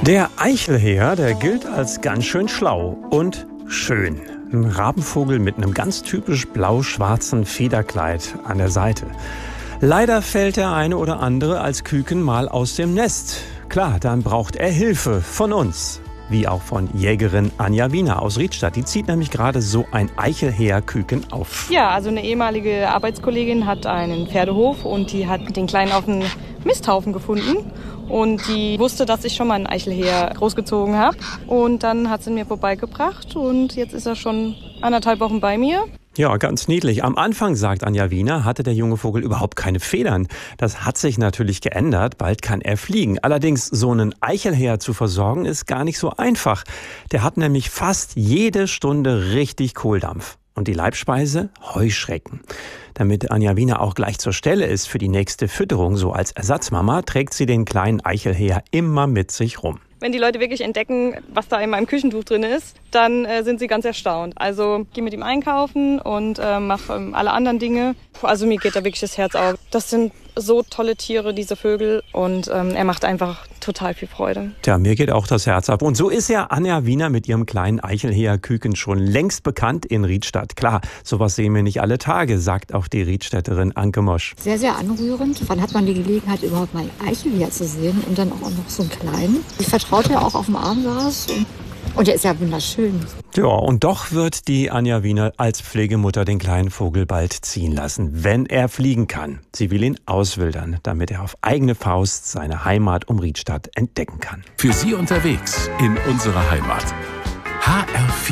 Der Eichelheer, der gilt als ganz schön schlau und schön. Ein Rabenvogel mit einem ganz typisch blau-schwarzen Federkleid an der Seite. Leider fällt der eine oder andere als Küken mal aus dem Nest. Klar, dann braucht er Hilfe von uns. Wie auch von Jägerin Anja Wiener aus Riedstadt. Die zieht nämlich gerade so ein Eichelheer-Küken auf. Ja, also eine ehemalige Arbeitskollegin hat einen Pferdehof und die hat den Kleinen auf einem Misthaufen gefunden. Und die wusste, dass ich schon mal einen Eichelheer großgezogen habe. Und dann hat sie ihn mir vorbeigebracht und jetzt ist er schon 1,5 Wochen bei mir. Ja, ganz niedlich. Am Anfang, sagt Anja Wiener, hatte der junge Vogel überhaupt keine Federn. Das hat sich natürlich geändert. Bald kann er fliegen. Allerdings, so einen Eichelheer zu versorgen, ist gar nicht so einfach. Der hat nämlich fast jede Stunde richtig Kohldampf. Und die Leibspeise? Heuschrecken. Damit Anja Wiener auch gleich zur Stelle ist für die nächste Fütterung, so als Ersatzmama, trägt sie den kleinen Eichelheer immer mit sich rum. Wenn die Leute wirklich entdecken, was da in meinem Küchentuch drin ist, dann sind sie ganz erstaunt. Also gehe mit ihm einkaufen und mache alle anderen Dinge. Also mir geht da wirklich das Herz auf. Das sind so tolle Tiere, diese Vögel. Und er macht einfach total viel Freude. Tja, mir geht auch das Herz auf. Und so ist ja Anja Wiener mit ihrem kleinen Eichelheer-Küken schon längst bekannt in Riedstadt. Klar, sowas sehen wir nicht alle Tage, sagt auch die Riedstädterin Anke Mosch. Sehr, sehr anrührend. Wann hat man die Gelegenheit, überhaupt mal einen Eichelheer zu sehen und dann auch noch so einen kleinen? Die vertraut ja auch auf dem Arm saß und der ist ja wunderschön. Ja, und doch wird die Anja Wiener als Pflegemutter den kleinen Vogel bald ziehen lassen, wenn er fliegen kann. Sie will ihn auswildern, damit er auf eigene Faust seine Heimat um Riedstadt entdecken kann. Für Sie unterwegs in unserer Heimat. HR4